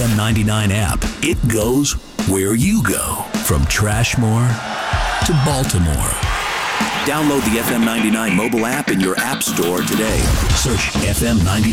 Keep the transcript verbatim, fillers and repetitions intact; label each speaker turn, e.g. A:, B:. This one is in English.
A: M ninety-nine app. It goes where you go. From Trashmore to Baltimore. Download the F M ninety-nine mobile app in your app store today. Search F M ninety-nine.